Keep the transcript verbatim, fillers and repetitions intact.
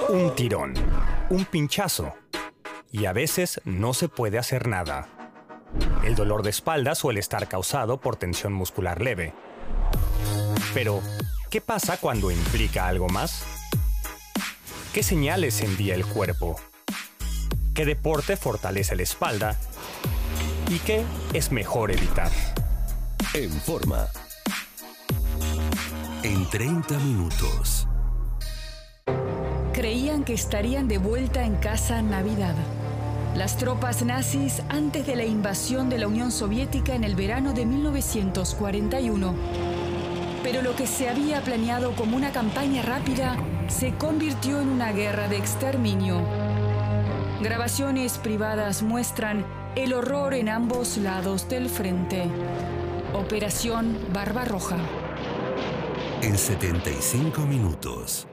Un tirón, un pinchazo, y a veces no se puede hacer nada. El dolor de espalda suele estar causado por tensión muscular leve. Pero, ¿qué pasa cuando implica algo más? ¿Qué señales envía el cuerpo? ¿Qué deporte fortalece la espalda? ¿Y qué es mejor evitar? En Forma. En treinta minutos. Creían que estarían de vuelta en casa en Navidad. Las tropas nazis antes de la invasión de la Unión Soviética en el verano de mil novecientos cuarenta y uno. Pero lo que se había planeado como una campaña rápida se convirtió en una guerra de exterminio. Grabaciones privadas muestran el horror en ambos lados del frente. Operación Barbarroja. En setenta y cinco minutos.